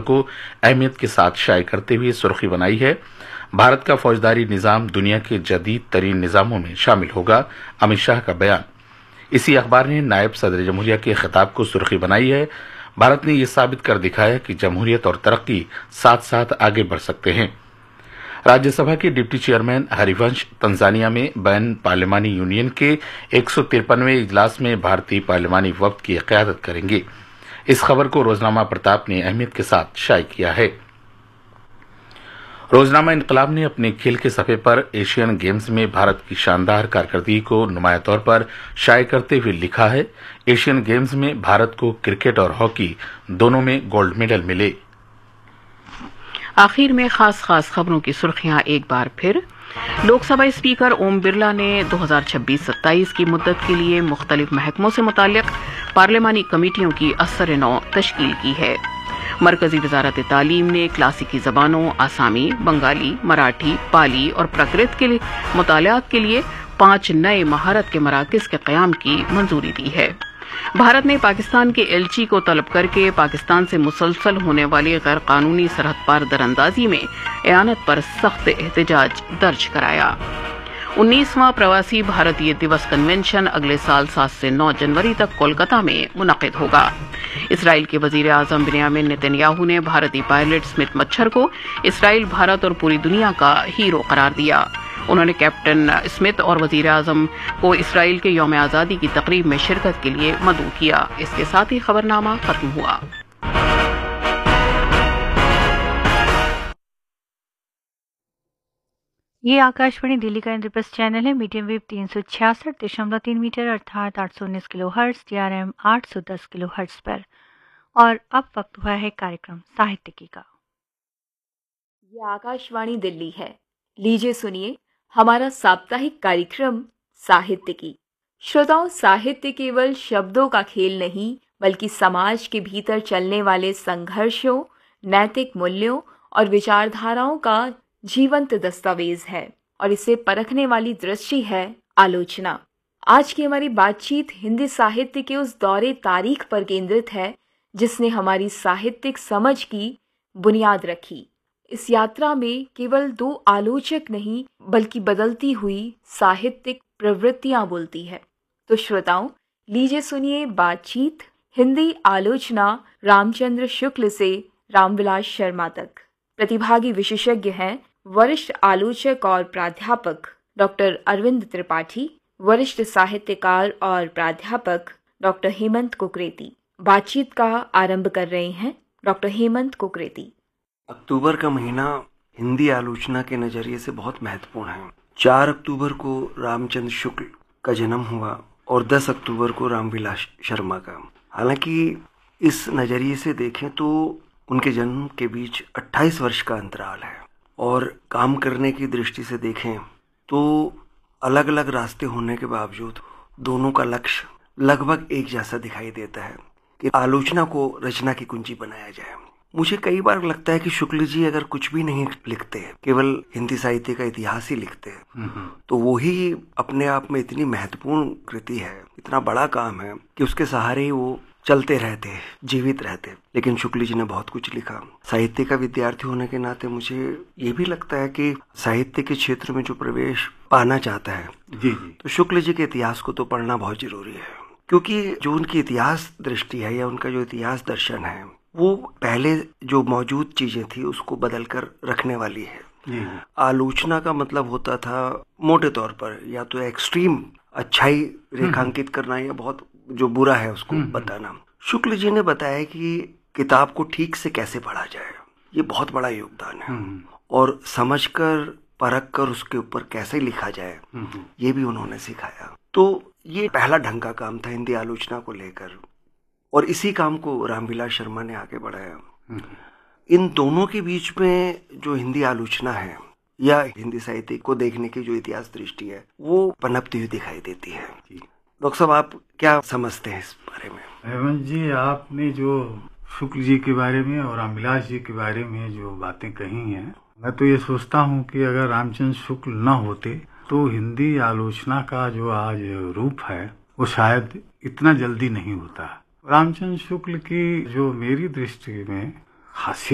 को अहमियत के साथ शाये करते हुए सुर्खी बनाई है, भारत का फौजदारी निजाम दुनिया के जदीद तरीन निजामों में शामिल होगा, अमित शाह का बयान। इसी अखबार ने नायब सदर जमहूरिया के खिताब को सुर्खी बनाई है, भारत ने यह साबित कर दिखाया कि जमहूरियत और तरक्की साथ साथ आगे बढ़ सकते हैं। राज्यसभा के डिप्टी चेयरमैन हरिवंश तंजानिया में बैन पार्लिमानी यूनियन के 153वें इजलास में भारतीय पार्लिमानी वफ्द की क़यादत करेंगे। इस खबर को रोजनामा प्रताप ने अहमियत के साथ शाये किया है। रोजनामा इनकलाब ने अपने खेल के सफ़े पर एशियन गेम्स में भारत की शानदार कारकर्दगी को नुमाया तौर पर शाये करते हुए लिखा है, एशियन गेम्स में भारत को क्रिकेट और हॉकी दोनों में गोल्ड मेडल मिले। आखिर में खास खबरों की सुर्खियां एक बार फिर। लोकसभा स्पीकर ओम बिरला ने 2026-27 की मुद्दत के लिए मुख्तलिफ महकमों से मुताल्लिक पार्लिमानी कमेटियों की असर-ए-नौ तश्कील की है। मरकजी वजारत तालीम ने क्लासिकी जबानों आसामी, बंगाली, मराठी, पाली और प्राकृत के मुतालियात के लिए 5 नए महारत के मराकज़ के क़याम की मंजूरी दी है। भारत ने पाकिस्तान के एलची को तलब करके पाकिस्तान से मुसलसल होने वाली गैर कानूनी सरहद पार दरअंदाजी में एयानत पर सख्त एहतजाज दर्ज कराया। 19वां प्रवासी भारतीय दिवस कन्वेंशन अगले साल 7 से 9 जनवरी तक कोलकाता में मुनक़िद होगा। इसराइल के वजीर आज़म बिन्यामिन नेतन्याहू ने भारतीय पायलट स्मिथ मच्छर को इसराइल, भारत और पूरी दुनिया का हीरो करार दिया। उन्होंने कैप्टन स्मिथ और वजीर आज़म को इसराइल के यौम आज़ादी की तकरीब में शिरकत के लिए मदऊ किया। इसके साथ ही खबरनामा खत्म हुआ। ये आकाशवाणी दिल्ली का इंद्रप्रस्थ चैनल है। मीडियम वेव 366.3 मीटर अर्थात 819 kilo hertz, DRM 810 kilo hertz पर। और अब वक्त हुआ है कार्यक्रम साहित्यिकी का। ये आकाशवाणी दिल्ली है। लीजिए सुनिए हमारा साप्ताहिक कार्यक्रम साहित्यिकी। श्रोताओं, साहित्य केवल शब्दों का खेल नहीं बल्कि समाज के भीतर चलने वाले संघर्षों, नैतिक मूल्यों और विचारधाराओं का जीवंत दस्तावेज है और इसे परखने वाली दृष्टि है आलोचना। आज की हमारी बातचीत हिंदी साहित्य के उस दौरे तारीख पर केंद्रित है जिसने हमारी साहित्यिक समझ की बुनियाद रखी। इस यात्रा में केवल 2 आलोचक नहीं बल्कि बदलती हुई साहित्यिक प्रवृत्तियां बोलती है। तो श्रोताओं, लीजिए सुनिए बातचीत हिंदी आलोचना रामचंद्र शुक्ल से रामविलास शर्मा तक। प्रतिभागी विशेषज्ञ हैं वरिष्ठ आलोचक और प्राध्यापक डॉक्टर अरविंद त्रिपाठी, वरिष्ठ साहित्यकार और प्राध्यापक डॉक्टर हेमंत कुकरेती। बातचीत का आरंभ कर रहे हैं डॉक्टर हेमंत कुकरेती। अक्टूबर का महीना हिंदी आलोचना के नजरिए से बहुत महत्वपूर्ण है। 4 अक्टूबर को रामचंद्र शुक्ल का जन्म हुआ और 10 अक्टूबर को रामविलास शर्मा का। हालांकि इस नजरिए से देखें तो उनके जन्म के बीच 28 वर्ष का अंतराल है और काम करने की दृष्टि से देखें तो अलग अलग रास्ते होने के बावजूद दोनों का लक्ष्य लगभग एक जैसा दिखाई देता है कि आलोचना को रचना की कुंजी बनाया जाए। मुझे कई बार लगता है कि शुक्ल जी अगर कुछ भी नहीं लिखते, केवल हिंदी साहित्य का इतिहास ही लिखते हैं, तो वो ही अपने आप में इतनी महत्वपूर्ण कृति है, इतना बड़ा काम है कि उसके सहारे ही वो चलते रहते, जीवित रहते। लेकिन शुक्ल जी ने बहुत कुछ लिखा। साहित्य का विद्यार्थी होने के नाते मुझे ये भी लगता है कि साहित्य के क्षेत्र में जो प्रवेश पाना चाहता है तो शुक्ल जी के इतिहास को तो पढ़ना बहुत जरूरी है, क्योंकि जो उनकी इतिहास दृष्टि है या उनका जो इतिहास दर्शन है वो पहले जो मौजूद चीजें थी उसको बदल कर रखने वाली है। आलोचना का मतलब होता था मोटे तौर पर या तो एक्सट्रीम अच्छाई रेखांकित करना या बहुत जो बुरा है उसको बताना। शुक्ल जी ने बताया कि किताब को ठीक से कैसे पढ़ा जाए, ये बहुत बड़ा योगदान है, और समझकर परख कर उसके ऊपर कैसे लिखा जाए ये भी उन्होंने सिखाया। तो ये पहला ढंग का काम था हिंदी आलोचना को लेकर, और इसी काम को रामविलास शर्मा ने आगे बढ़ाया। इन दोनों के बीच में जो हिंदी आलोचना है या हिंदी साहित्य को देखने की जो इतिहास दृष्टि है वो पनपती हुई दिखाई देती है। डॉक्टर साहब, आप क्या समझते हैं इस बारे में? हेमंत जी, आपने जो शुक्ल जी के बारे में और रामविलास जी के बारे में जो बातें कही हैं, मैं तो ये सोचता हूँ कि अगर रामचंद्र शुक्ल न होते तो हिंदी आलोचना का जो आज रूप है वो शायद इतना जल्दी नहीं होता। रामचंद्र शुक्ल की जो मेरी दृष्टि में खासियत